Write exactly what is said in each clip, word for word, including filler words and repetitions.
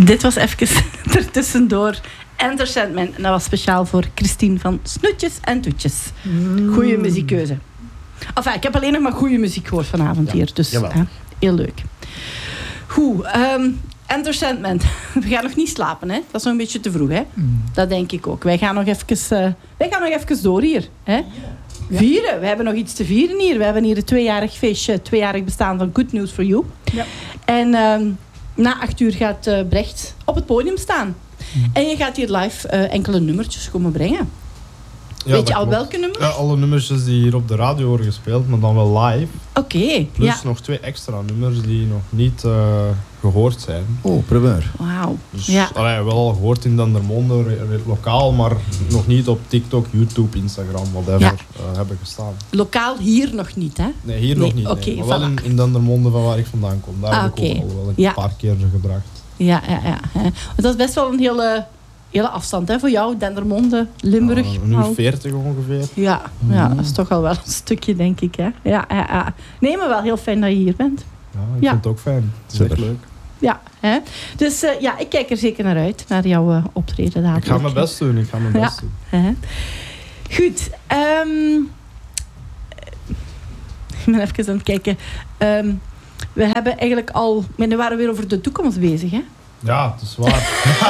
Dit was even ertussendoor. Enter Sandman. En dat was speciaal voor Christine van Snoetjes en Toetjes. Goeie muziekkeuze. Enfin, ik heb alleen nog maar goede muziek gehoord vanavond ja. hier. Dus hè, heel leuk. Goed. Um, Enter Sandman. We gaan nog niet slapen, hè? Dat is nog een beetje te vroeg, hè? Mm. Dat denk ik ook. Wij gaan nog even, uh, wij gaan nog even door hier. Hè? Ja. Vieren. We hebben nog iets te vieren hier. We hebben hier een tweejarig feestje, tweejarig bestaan van Good News for You. Ja. En um, na acht uur gaat uh, Brecht op het podium staan. Mm. En je gaat hier live uh, enkele nummertjes komen brengen. Ja, weet je al klopt. Welke nummers? Ja, alle nummertjes die hier op de radio worden gespeeld, maar dan wel live. Oké. Okay, Plus ja. nog twee extra nummers die nog niet uh, gehoord zijn. Oh, primeur. Wauw. Dus ja. allee, wel al gehoord in Dendermonde, re- re- lokaal, maar nog niet op TikTok, YouTube, Instagram, whatever ja. uh, hebben gestaan. Lokaal hier nog niet, hè? Nee, hier nee, nog niet. Okay, nee. Maar wel in, in Dendermonde, van waar ik vandaan kom. Daar ah, heb okay. ik ook al wel een ja. paar keer gebracht. Ja, ja, ja. Want dat is best wel een hele... hele afstand hè, voor jou, Dendermonde, Limburg. Uh, een uur veertig ongeveer. Ja, ja, dat is toch al wel een stukje, denk ik. Hè. Ja, ja, ja. Nee, maar wel heel fijn dat je hier bent. Ja, ik ja. vind het ook fijn. Het is echt leuk. Ja, hè. Dus uh, ja, ik kijk er zeker naar uit, naar jouw uh, optreden dadelijk. Ik ga mijn best doen, ik ga mijn best ja. doen. Hè. Goed. Um, ik ben even aan het kijken. Um, we hebben eigenlijk al... We waren weer over de toekomst bezig, hè? Ja, het is waar.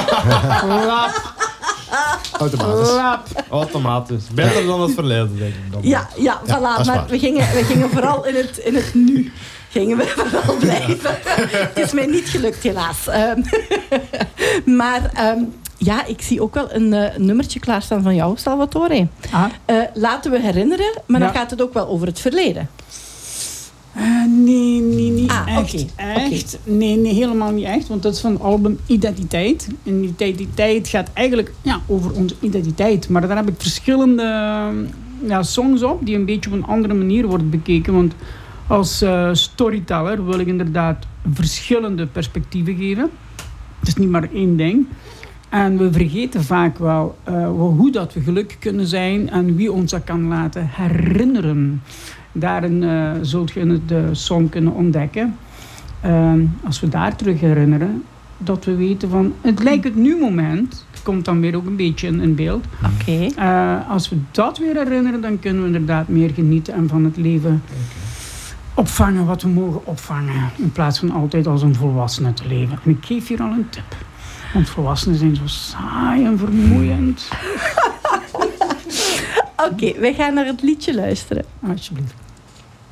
Automatisch. Automatisch. Beter dan het verleden, denk ik. Dan ja, ja, voilà. Ja, maar we gingen, we gingen vooral in het, in het nu. Gingen we vooral blijven. Ja. Het is mij niet gelukt, helaas. Um, maar um, ja, ik zie ook wel een uh, nummertje klaarstaan van jou, Salvatore. Ah. Uh, laten we herinneren, maar ja. dan gaat het ook wel over het verleden. Uh, nee, nee, niet ah, echt. Okay. echt. Okay. Nee, nee, helemaal niet echt. Want dat is van het album Identiteit. En Identiteit gaat eigenlijk ja, over onze identiteit. Maar daar heb ik verschillende ja, songs op die een beetje op een andere manier worden bekeken. Want als uh, storyteller wil ik inderdaad verschillende perspectieven geven. Het is niet maar één ding. En we vergeten vaak wel uh, hoe dat we gelukkig kunnen zijn en wie ons dat kan laten herinneren. Daarin uh, zult je de song kunnen ontdekken. Uh, als we daar terug herinneren, dat we weten van, het lijkt het nu moment, het komt dan weer ook een beetje in, in beeld. Okay. Uh, als we dat weer herinneren, dan kunnen we inderdaad meer genieten en van het leven okay. opvangen wat we mogen opvangen. In plaats van altijd als een volwassene te leven. En ik geef hier al een tip. Want volwassenen zijn zo saai en vermoeiend. Oké, okay, wij gaan naar het liedje luisteren. Alsjeblieft.